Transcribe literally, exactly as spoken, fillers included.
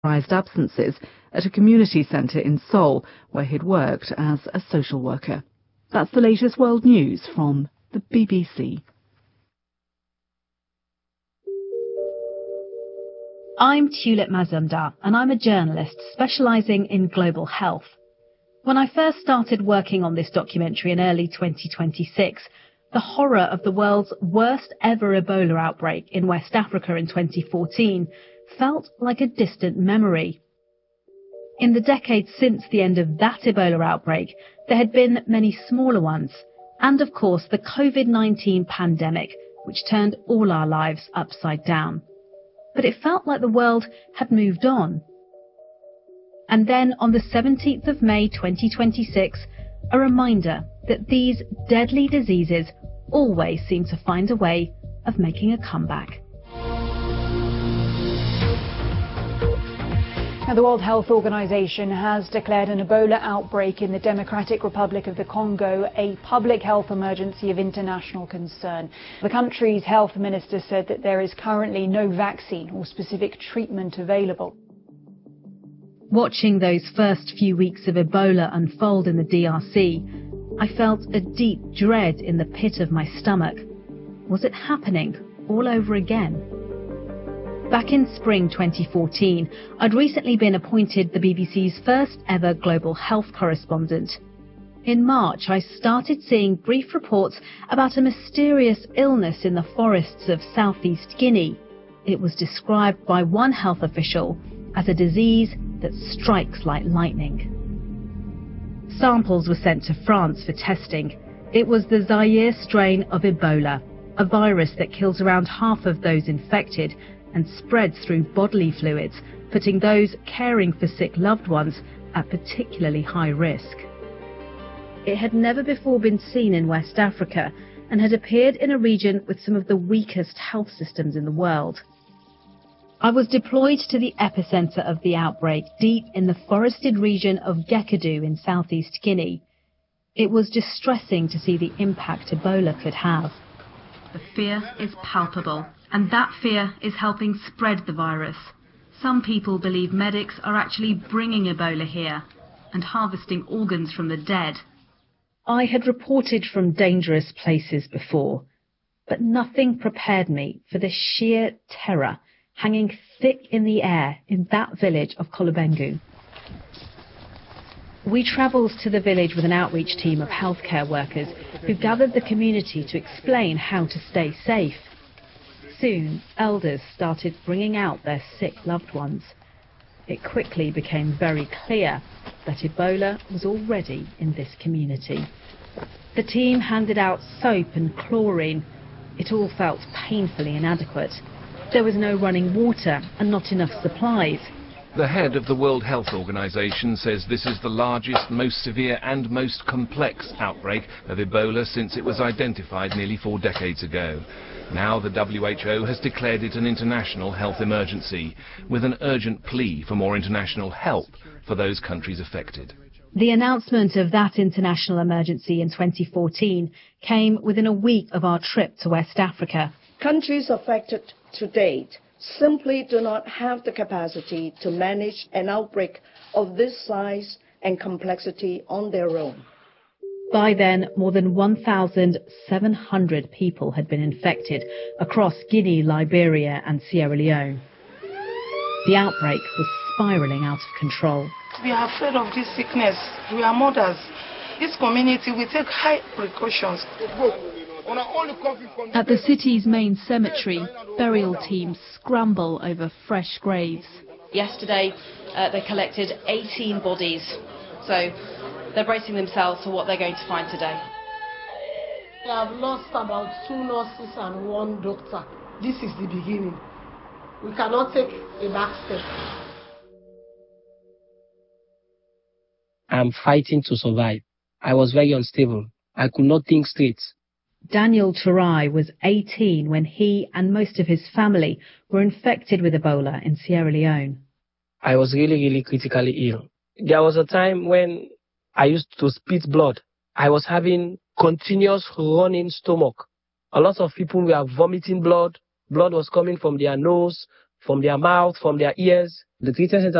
absences at a community centre in Seoul, where he'd worked as a social worker. That's the latest world news from the B B C. I'm Tulip Mazumdar, and I'm a journalist specialising in global health. When I first started working on this documentary in early twenty twenty-six, the horror of the world's worst ever Ebola outbreak in West Africa in twenty fourteen felt like a distant memory. In the decades since the end of that Ebola outbreak, there had been many smaller ones, and of course the COVID nineteen pandemic, which turned all our lives upside down. But it felt like the world had moved on. And then on the seventeenth of May twenty twenty-six, a reminder that these deadly diseases always seem to find a way of making a comeback. Now, the World Health Organization has declared an Ebola outbreak in the Democratic Republic of the Congo a public health emergency of international concern. The country's health minister said that there is currently no vaccine or specific treatment available. Watching those first few weeks of Ebola unfold in the D R C, I felt a deep dread in the pit of my stomach. Was it happening all over again? Back in spring twenty fourteen, I'd recently been appointed the B B C's first ever global health correspondent. In March, I started seeing brief reports about a mysterious illness in the forests of southeast Guinea. It was described by one health official as a disease that strikes like lightning. Samples were sent to France for testing. It was the Zaire strain of Ebola, a virus that kills around half of those infected and spreads through bodily fluids, putting those caring for sick loved ones at particularly high risk. It had never before been seen in West Africa and had appeared in a region with some of the weakest health systems in the world. I was deployed to the epicenter of the outbreak, deep in the forested region of Gekadu in southeast Guinea. It was distressing to see the impact Ebola could have. The fear is palpable, and that fear is helping spread the virus. Some people believe medics are actually bringing Ebola here and harvesting organs from the dead. I had reported from dangerous places before, but nothing prepared me for the sheer terror hanging thick in the air in that village of Kolobengu. We travelled to the village with an outreach team of healthcare workers who gathered the community to explain how to stay safe. Soon, elders started bringing out their sick loved ones. It quickly became very clear that Ebola was already in this community. The team handed out soap and chlorine. It all felt painfully inadequate. There was no running water and not enough supplies. The head of the World Health Organization says this is the largest, most severe and most complex outbreak of Ebola since it was identified nearly four decades ago. Now the W H O has declared it an international health emergency, with an urgent plea for more international help for those countries affected. The announcement of that international emergency in twenty fourteen came within a week of our trip to West Africa. Countries affected to date simply do not have the capacity to manage an outbreak of this size and complexity on their own. By then, more than one thousand seven hundred people had been infected across Guinea, Liberia and Sierra Leone. The outbreak was spiralling out of control. We are afraid of this sickness. We are mothers. This community, we take high precautions. At the city's main cemetery, burial teams scramble over fresh graves. Yesterday, uh, they collected eighteen bodies, so they're bracing themselves for what they're going to find today. We have lost about two nurses and one doctor. This is the beginning. We cannot take a back step. I'm fighting to survive. I was very unstable. I could not think straight. Daniel Turai was eighteen when he and most of his family were infected with Ebola in Sierra Leone. I was really, really critically ill. There was a time when I used to spit blood. I was having continuous running stomach. A lot of people were vomiting blood. Blood was coming from their nose, from their mouth, from their ears. The treatment center